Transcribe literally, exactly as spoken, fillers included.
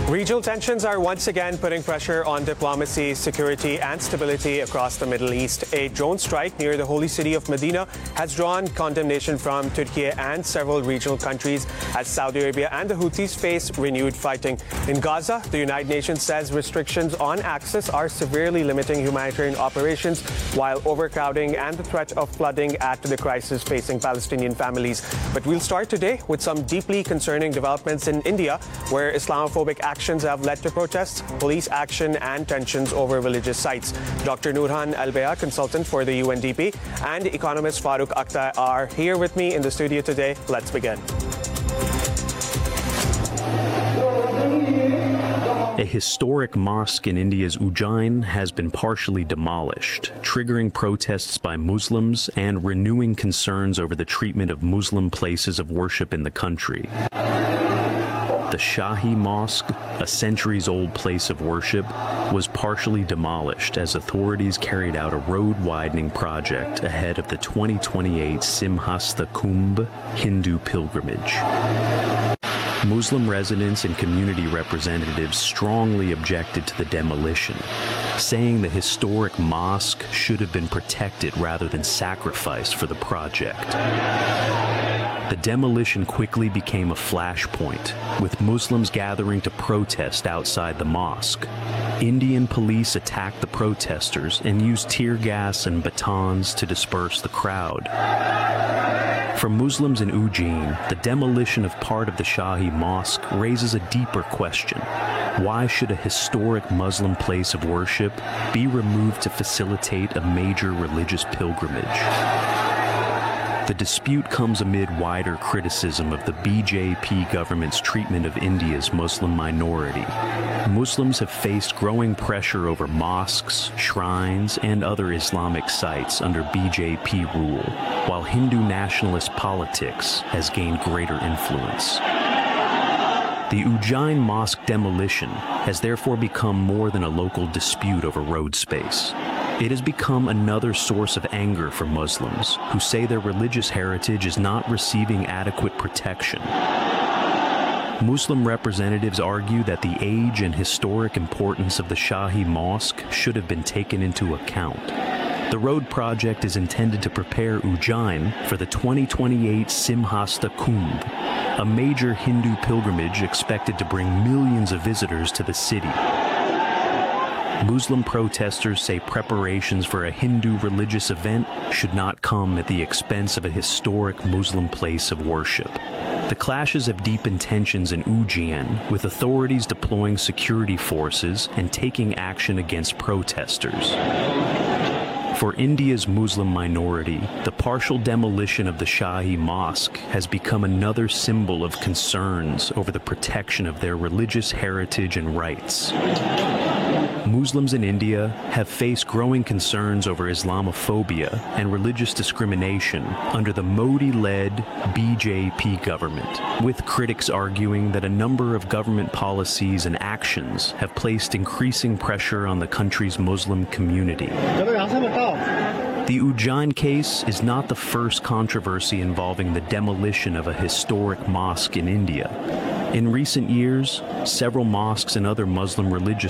Regional tensions are once again putting pressure on diplomacy, security, and stability across the Middle East. A drone strike near the holy city of Medina has drawn condemnation from Turkey and several regional countries as Saudi Arabia and the Houthis face renewed fighting. In Gaza, the United Nations says restrictions on access are severely limiting humanitarian operations, while overcrowding and the threat of flooding add to the crisis facing Palestinian families. But we'll start today with some deeply concerning developments in India, where Islamophobic actions have led to protests, police action, and tensions over religious sites. Doctor Nurhan Albaya, consultant for the U N D P, and economist Farooq Akhtar are here with me in the studio today. Let's begin. A historic mosque in India's Ujjain has been partially demolished, triggering protests by Muslims and renewing concerns over the treatment of Muslim places of worship in the country. The Shahi Mosque, a centuries-old place of worship, was partially demolished as authorities carried out a road-widening project ahead of the twenty twenty-eight Simhasta Kumbh Hindu pilgrimage. Muslim residents and community representatives strongly objected to the demolition, saying the historic mosque should have been protected rather than sacrificed for the project. The demolition quickly became a flashpoint, with Muslims gathering to protest outside the mosque. Indian police attacked the protesters and used tear gas and batons to disperse the crowd. For Muslims in Ujjain, the demolition of part of the Shahi Mosque raises a deeper question. Why should a historic Muslim place of worship be removed to facilitate a major religious pilgrimage? The dispute comes amid wider criticism of the B J P government's treatment of India's Muslim minority. Muslims have faced growing pressure over mosques, shrines, and other Islamic sites under B J P rule, while Hindu nationalist politics has gained greater influence. The Ujjain Mosque demolition has therefore become more than a local dispute over road space. It has become another source of anger for Muslims who say their religious heritage is not receiving adequate protection. Muslim representatives argue that the age and historic importance of the Shahi Mosque should have been taken into account. The road project is intended to prepare Ujjain for the twenty twenty-eight Simhasta Kumbh, a major Hindu pilgrimage expected to bring millions of visitors to the city. Muslim protesters say preparations for a Hindu religious event should not come at the expense of a historic Muslim place of worship. The clashes have deepened tensions in Ujjain, with authorities deploying security forces and taking action against protesters. For India's Muslim minority, the partial demolition of the Shahi Mosque has become another symbol of concerns over the protection of their religious heritage and rights. Muslims in India have faced growing concerns over Islamophobia and religious discrimination under the Modi-led B J P government, with critics arguing that a number of government policies and actions have placed increasing pressure on the country's Muslim community. The Ujjain case is not the first controversy involving the demolition of a historic mosque in India. In recent years, several mosques and other Muslim religious